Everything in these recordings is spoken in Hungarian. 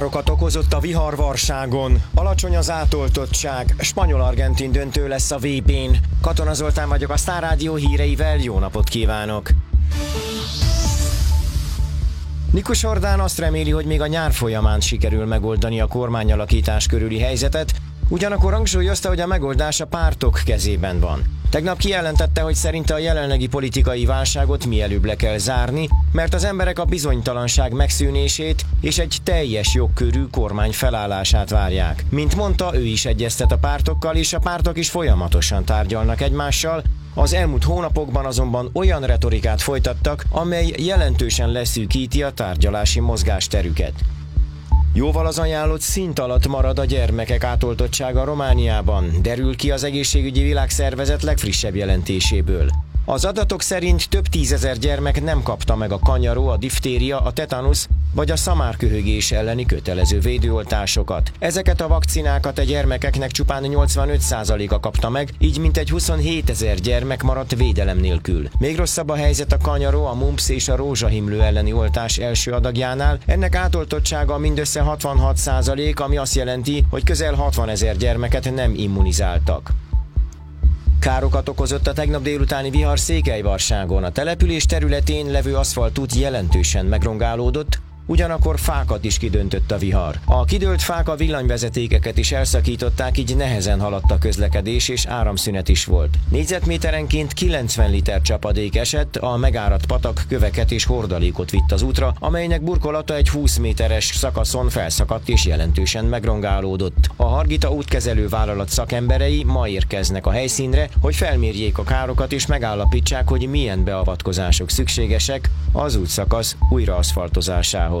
Károkat okozott a viharvarságon, alacsony az átoltottság, spanyol-argentin döntő lesz a VB-n. Katona Zoltán vagyok, a Sztár Rádió híreivel, jó napot kívánok! Nikus Orbán azt reméli, hogy még a nyár folyamán sikerül megoldani a kormányalakítás körüli helyzetet, ugyanakkor hangsúlyozta, hogy a megoldás a pártok kezében van. Tegnap kijelentette, hogy szerinte a jelenlegi politikai válságot mielőbb le kell zárni, mert az emberek a bizonytalanság megszűnését és egy teljes jogkörű kormány felállását várják. Mint mondta, ő is egyeztet a pártokkal, és a pártok is folyamatosan tárgyalnak egymással. Az elmúlt hónapokban azonban olyan retorikát folytattak, amely jelentősen leszűkíti a tárgyalási mozgásterüket. Jóval az ajánlott szint alatt marad a gyermekek átoltottsága Romániában, derül ki az Egészségügyi Világszervezet legfrissebb jelentéséből. Az adatok szerint több tízezer gyermek nem kapta meg a kanyaró, a diftéria, a tetanusz vagy a szamárköhögés elleni kötelező védőoltásokat. Ezeket a vakcinákat a gyermekeknek csupán 85%-a kapta meg, így mintegy 27 000 gyermek maradt védelem nélkül. Még rosszabb a helyzet a kanyaró, a mumps és a rózsahimlő elleni oltás első adagjánál. Ennek átoltottsága mindössze 66%, ami azt jelenti, hogy közel 60 000 gyermeket nem immunizáltak. Károkat okozott a tegnap délutáni vihar Székelyvarságon. A település területén levő aszfaltút jelentősen megrongálódott, ugyanakkor fákat is kidöntött a vihar. A kidőlt fák a villanyvezetékeket is elszakították, így nehezen haladt a közlekedés és áramszünet is volt. Négyzetméterenként 90 liter csapadék esett, a megáradt patak köveket és hordalékot vitt az útra, amelynek burkolata egy 20 méteres szakaszon felszakadt és jelentősen megrongálódott. A Hargita útkezelő vállalat szakemberei ma érkeznek a helyszínre, hogy felmérjék a károkat és megállapítsák, hogy milyen beavatkozások szükségesek az útszakasz újraaszfaltozásához.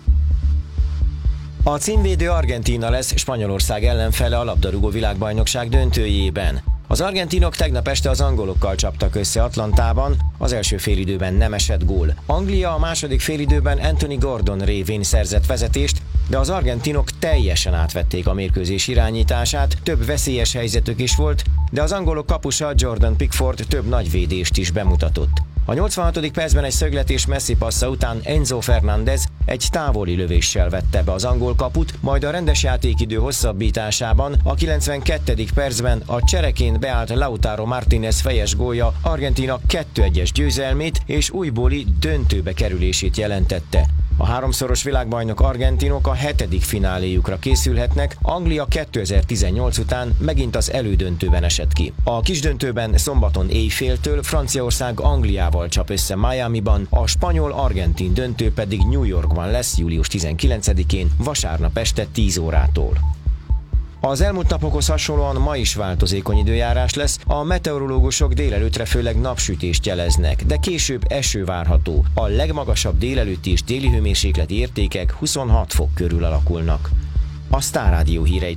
A címvédő Argentína lesz Spanyolország ellenfele a labdarúgó világbajnokság döntőjében. Az argentinok tegnap este az angolokkal csaptak össze Atlantában, az első félidőben nem esett gól. Anglia a második félidőben Anthony Gordon révén szerzett vezetést, de az argentinok teljesen átvették a mérkőzés irányítását, több veszélyes helyzetük is volt, de az angolok kapusa Jordan Pickford több nagy védést is bemutatott. A 86. percben egy szögletés messzi passza után Enzo Fernández egy távoli lövéssel vette be az angol kaput, majd a rendes játékidő hosszabbításában a 92. percben a csereként beállt Lautaro Martínez fejes gólja Argentína 2-1-es győzelmét és újbóli döntőbe kerülését jelentette. A háromszoros világbajnok argentinok a 7. fináléjukra készülhetnek, Anglia 2018 után megint az elődöntőben esett ki. A kisdöntőben szombaton éjféltől Franciaország Angliával csap össze Miamiban, a spanyol-argentin döntő pedig New Yorkban lesz július 19-én, vasárnap este 10 órától. Az elmúlt napokhoz hasonlóan ma is változékony időjárás lesz, a meteorológusok délelőttre főleg napsütést jeleznek, de később eső várható. A legmagasabb délelőtti és déli hőmérsékleti értékek 26 fok körül alakulnak. A Sztár Rádió híreit